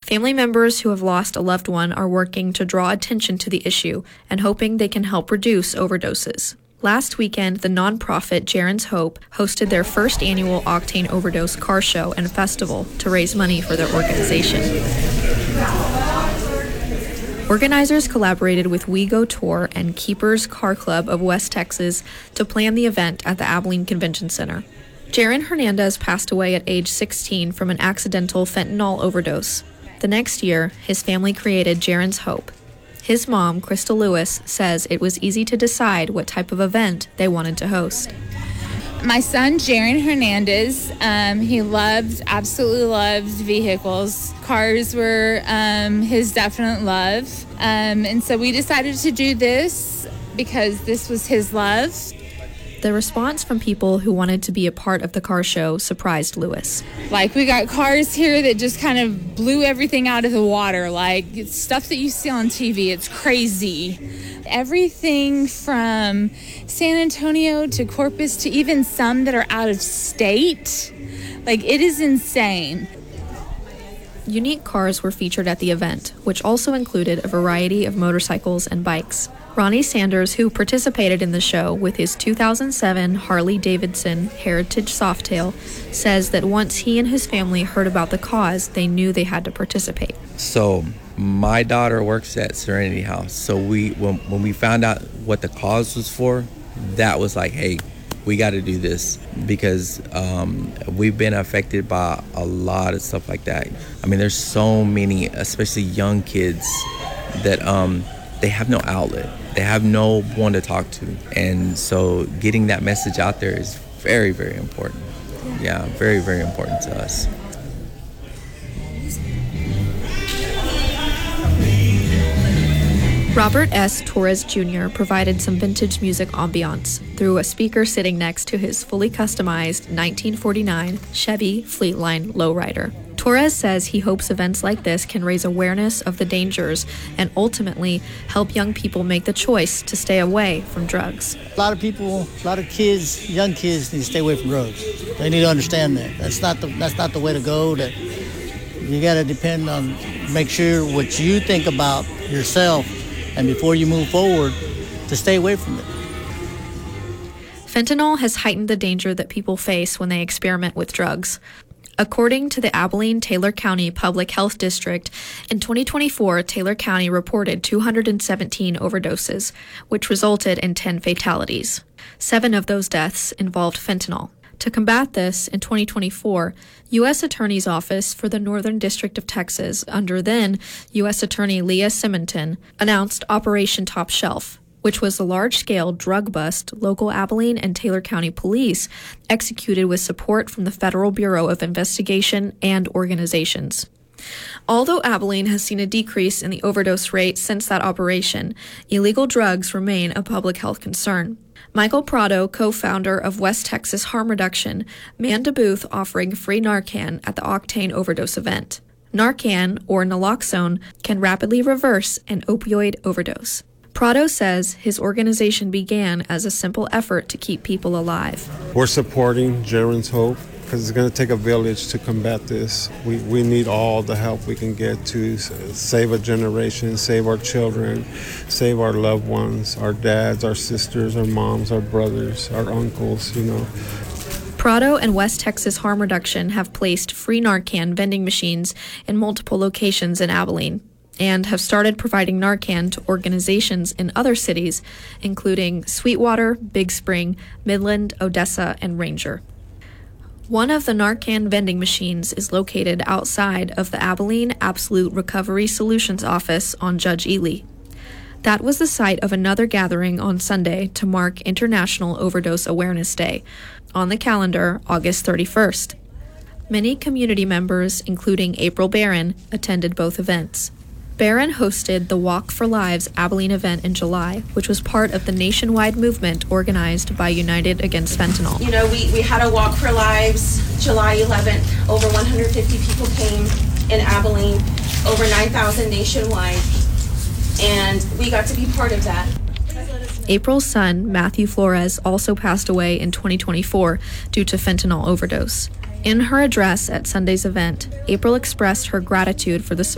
Family members who have lost a loved one are working to draw attention to the issue and hoping they can help reduce overdoses. Last weekend, the nonprofit Jaron's Hope hosted their first annual Octane Overdose car show and festival to raise money for their organization. Organizers collaborated with We Go Tour and Keepers Car Club of West Texas to plan the event at the Abilene Convention Center. Jaron Hernandez passed away at age 16 from an accidental fentanyl overdose. The next year, his family created Jaron's Hope. His mom, Crystal Lewis, says it was easy to decide what type of event they wanted to host. My son, Jaron Hernandez, he absolutely loved vehicles. Cars were his definite love. And so we decided to do this because this was his love. The response from people who wanted to be a part of the car show surprised Lewis. Like, we got cars here that just kind of blew everything out of the water. Like, it's stuff that you see on TV. It's crazy. Everything from San Antonio to Corpus to even some that are out of state. Like, it is insane. Unique cars were featured at the event, which also included a variety of motorcycles and bikes. Ronnie Sanders, who participated in the show with his 2007 Harley-Davidson Heritage Softail, says that once he and his family heard about the cause, they knew they had to participate. So my daughter works at Serenity House. So when we found out what the cause was for, that was like, hey, we got to do this, because we've been affected by a lot of stuff like that. I mean, there's so many, especially young kids, that they have no outlet. They have no one to talk to. And so getting that message out there is very, very important. Yeah, very, very important to us. Robert S. Torres Jr. provided some vintage music ambiance through a speaker sitting next to his fully customized 1949 Chevy Fleetline lowrider. Torres says he hopes events like this can raise awareness of the dangers and ultimately help young people make the choice to stay away from drugs. A lot of people, a lot of kids, young kids need to stay away from drugs. They need to understand that. That's not the way to go. That you got to depend on, make sure what you think about yourself, and before you move forward, to stay away from it. Fentanyl has heightened the danger that people face when they experiment with drugs. According to the Abilene-Taylor County Public Health District, in 2024, Taylor County reported 217 overdoses, which resulted in 10 fatalities. 7 of those deaths involved fentanyl. To combat this, in 2024, U.S. Attorney's Office for the Northern District of Texas, under then U.S. Attorney Leah Simonton, announced Operation Top Shelf, which was a large-scale drug bust local Abilene and Taylor County police executed with support from the Federal Bureau of Investigation and organizations. Although Abilene has seen a decrease in the overdose rate since that operation, illegal drugs remain a public health concern. Michael Prado, co-founder of West Texas Harm Reduction, manned a booth offering free Narcan at the Octane Overdose event. Narcan, or naloxone, can rapidly reverse an opioid overdose. Prado says his organization began as a simple effort to keep people alive. We're supporting Jaron's Hope because it's going to take a village to combat this. We need all the help we can get to save a generation, save our children, save our loved ones, our dads, our sisters, our moms, our brothers, our uncles, Prado and West Texas Harm Reduction have placed free Narcan vending machines in multiple locations in Abilene, and have started providing Narcan to organizations in other cities, including Sweetwater, Big Spring, Midland, Odessa, and Ranger. One of the Narcan vending machines is located outside of the Abilene Absolute Recovery Solutions office on Judge Ely. That was the site of another gathering on Sunday to mark International Overdose Awareness Day, on the calendar August 31st. Many community members, including April Barron, attended both events. Barron hosted the Walk for Lives Abilene event in July, which was part of the nationwide movement organized by United Against Fentanyl. We had a Walk for Lives July 11th. Over 150 people came in Abilene, over 9,000 nationwide, and we got to be part of that. April's son, Matthew Flores, also passed away in 2024 due to fentanyl overdose. In her address at Sunday's event, April expressed her gratitude for the